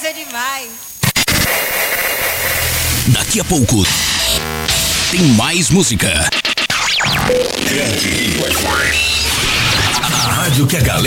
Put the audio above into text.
ser demais. Daqui a pouco tem mais música. A rádio que a galera